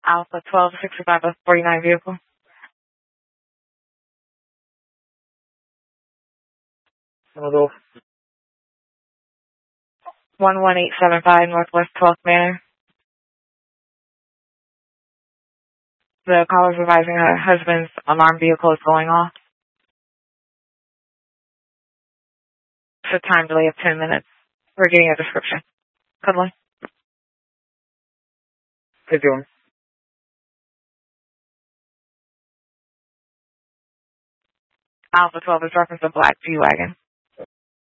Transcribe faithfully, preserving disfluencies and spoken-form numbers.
Alpha twelve sixty-five forty-nine vehicle. Hello. one one eight seven five Northwest twelfth Manor. The caller is advising her husband's alarm vehicle is going off. It's a time delay of ten minutes. We're getting a description. Good one. Hey, John. Alpha twelve is reference a black G-Wagon.